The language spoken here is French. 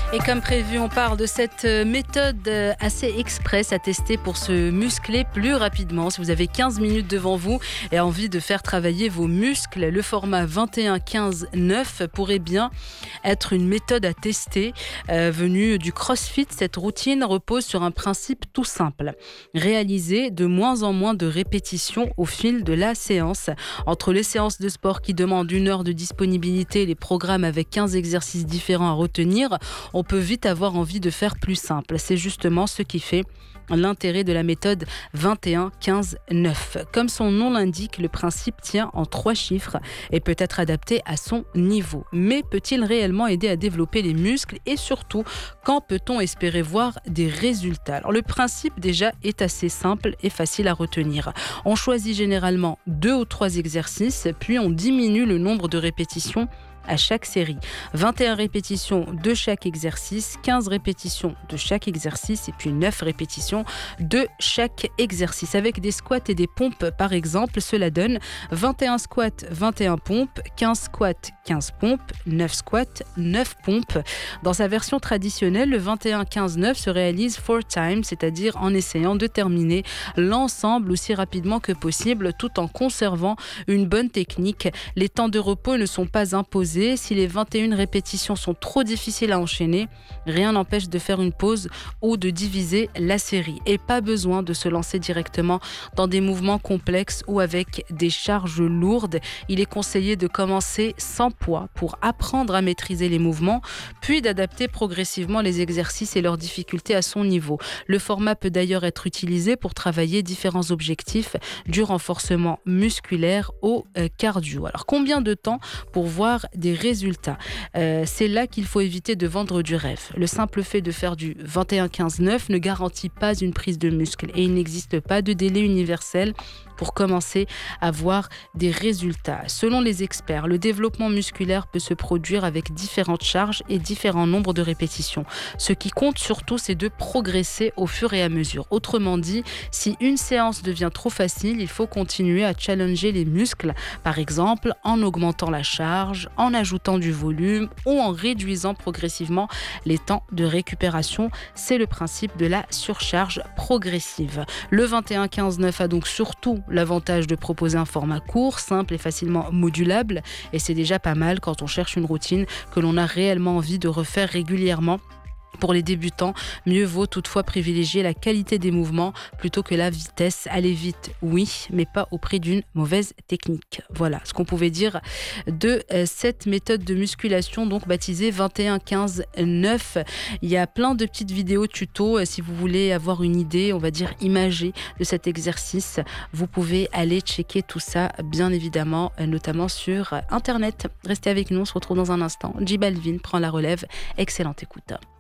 Et comme prévu, on parle de cette méthode assez express à tester pour se muscler plus rapidement. Si vous avez 15 minutes devant vous et envie de faire travailler vos muscles, le format 21-15-9 pourrait bien être une méthode à tester. Venue du CrossFit, cette routine repose sur un principe tout simple. Réaliser de moins en moins de répétitions au fil de la séance. Entre les séances de sport qui demandent 1 heure de disponibilité et les programmes avec 15 exercices différents à retenir, on peut vite avoir envie de faire plus simple. C'est justement ce qui fait l'intérêt de la méthode 21-15-9. Comme son nom l'indique, le principe tient en 3 chiffres et peut être adapté à son niveau. Mais peut-il réellement aider à développer les muscles et surtout, quand peut-on espérer voir des résultats? Alors, le principe déjà est assez simple et facile à retenir. On choisit généralement 2 ou 3 exercices, puis on diminue le nombre de répétitions à chaque série. 21 répétitions de chaque exercice, 15 répétitions de chaque exercice et puis 9 répétitions de chaque exercice. Avec des squats et des pompes par exemple, cela donne 21 squats, 21 pompes, 15 squats, 15 pompes, 9 squats, 9 pompes. Dans sa version traditionnelle, le 21-15-9 se réalise 4 times, c'est-à-dire en essayant de terminer l'ensemble aussi rapidement que possible tout en conservant une bonne technique. Les temps de repos ne sont pas imposés. Si les 21 répétitions sont trop difficiles à enchaîner, rien n'empêche de faire une pause ou de diviser la série. Et pas besoin de se lancer directement dans des mouvements complexes ou avec des charges lourdes. Il est conseillé de commencer sans poids pour apprendre à maîtriser les mouvements, puis d'adapter progressivement les exercices et leurs difficultés à son niveau. Le format peut d'ailleurs être utilisé pour travailler différents objectifs, du renforcement musculaire au cardio. Alors combien de temps pour voir des résultats? C'est là qu'il faut éviter de vendre du rêve. Le simple fait de faire du 21-15-9 ne garantit pas une prise de muscle et il n'existe pas de délai universel pour commencer à voir des résultats. Selon les experts, le développement musculaire peut se produire avec différentes charges et différents nombres de répétitions. Ce qui compte surtout, c'est de progresser au fur et à mesure. Autrement dit, si une séance devient trop facile, il faut continuer à challenger les muscles, par exemple en augmentant la charge, en ajoutant du volume ou en réduisant progressivement les temps de récupération. C'est le principe de la surcharge progressive. Le 21-15-9 a donc surtout l'avantage de proposer un format court, simple et facilement modulable. Et c'est déjà pas mal quand on cherche une routine que l'on a réellement envie de refaire régulièrement. Pour les débutants, mieux vaut toutefois privilégier la qualité des mouvements plutôt que la vitesse. Aller vite, oui, mais pas au prix d'une mauvaise technique. Voilà ce qu'on pouvait dire de cette méthode de musculation, donc baptisée 21-15-9. Il y a plein de petites vidéos tuto. Si vous voulez avoir une idée, on va dire imagée de cet exercice, vous pouvez aller checker tout ça, bien évidemment, notamment sur Internet. Restez avec nous, on se retrouve dans un instant. J Balvin prend la relève. Excellente écoute.